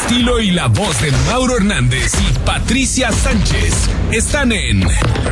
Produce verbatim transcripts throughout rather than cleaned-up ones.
estilo y la voz de Mauro Hernández y Patricia Sánchez están en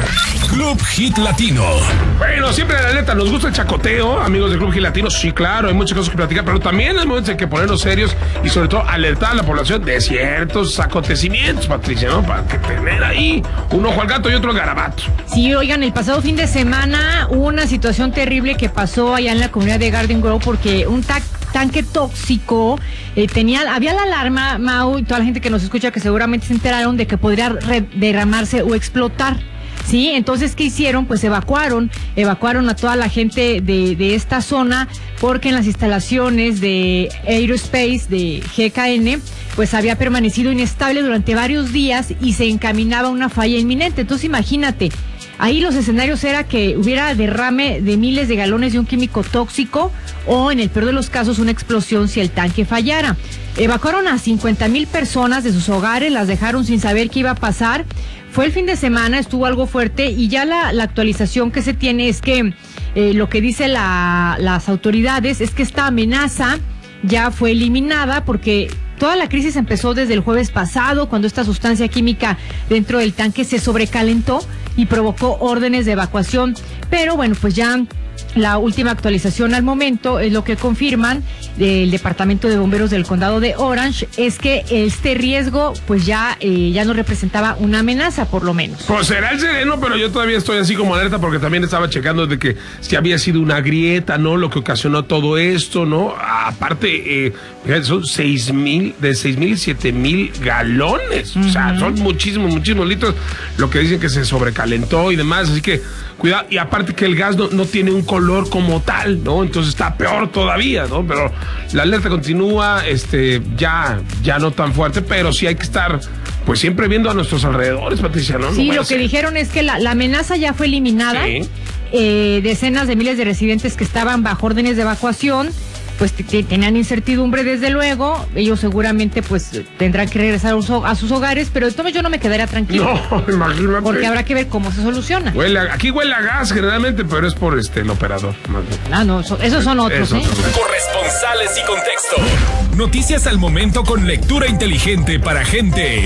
Club Hit Latino. Bueno, siempre la neta nos gusta el chacoteo, amigos del Club Hit Latino. Sí, claro, hay muchas cosas que platicar, pero también hay momentos en que ponernos serios y sobre todo alertar a la población de ciertos acontecimientos, Patricia, ¿no? Para que tener ahí un ojo al gato y otro al garabato. Sí, oigan, el pasado fin de semana hubo una situación terrible que pasó allá en la comunidad de Garden Grove porque un ta- tanque tóxico eh, tenía, había la alarma, Mau, y toda la gente que nos escucha que seguramente se enteraron de que podría re- derramarse o explotar. Sí, entonces, ¿qué hicieron? Pues evacuaron, evacuaron a toda la gente de, de esta zona porque en las instalaciones de Aerospace de G K N pues había permanecido inestable durante varios días y se encaminaba a una falla inminente. Entonces, imagínate, ahí los escenarios era que hubiera derrame de miles de galones de un químico tóxico o, en el peor de los casos, una explosión si el tanque fallara. Evacuaron a cincuenta mil personas de sus hogares, las dejaron sin saber qué iba a pasar. Fue el fin de semana, estuvo algo fuerte y ya la, la actualización que se tiene es que eh, lo que dice la, las autoridades es que esta amenaza ya fue eliminada porque toda la crisis empezó desde el jueves pasado, cuando esta sustancia química dentro del tanque se sobrecalentó y provocó órdenes de evacuación. Pero bueno, pues ya la última actualización al momento es lo que confirman del Departamento de Bomberos del Condado de Orange, es que este riesgo pues ya, eh, ya no representaba una amenaza, por lo menos. Pues será el sereno, pero yo todavía estoy así como alerta porque también estaba checando de que si había sido una grieta, ¿no? Lo que ocasionó todo esto, ¿no? Aparte, eh, fíjate, son seis mil, de seis mil y siete mil galones. Uh-huh. O sea, son muchísimos, muchísimos litros lo que dicen que se sobrecalentó y demás, así que cuidado. Y aparte que el gas no, no tiene un color como tal, ¿no? Entonces está peor todavía, ¿no? Pero la alerta continúa, este, ya, ya no tan fuerte, pero sí hay que estar, pues siempre viendo a nuestros alrededores, Patricia, ¿no? Sí, no lo que dijeron es que la, la amenaza ya fue eliminada. Sí. Eh, decenas de miles de residentes que estaban bajo órdenes de evacuación, pues t- t- tenían incertidumbre desde luego, ellos seguramente pues tendrán que regresar a sus hogares, pero entonces yo no me quedaría tranquilo. No, imagínate. Porque habrá que ver cómo se soluciona. Huele a, aquí huele a gas generalmente, pero es por este el operador. Ah, no, so, esos son otros, Eso, ¿eh? Corresponsales y contexto. Noticias al momento con lectura inteligente para gente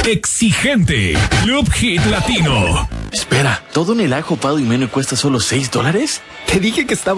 exigente. Club Hit Latino. Espera, ¿todo en el ajo Pado y Meno cuesta solo seis dólares? Te dije que estaba